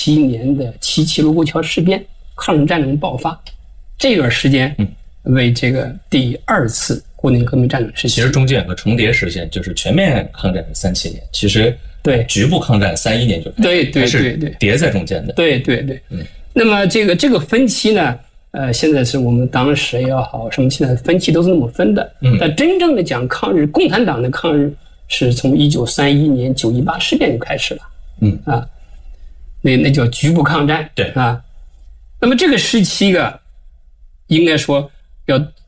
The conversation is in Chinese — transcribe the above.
17年的7.7卢沟桥事变，抗日战争爆发，这段时间为这个第2次国内革命战争时期。 其实中间有个重叠时间，就是全面抗战是37年，其实对局部抗战31年就对叠在中间的。 对。那么这个分期呢，现在是我们党史也好，什么现在分期都是那么分的。但真正的讲抗日，共产党的抗日是从1931年9·18事变就开始了。那叫局部抗战。 对啊。那么这个时期应该说要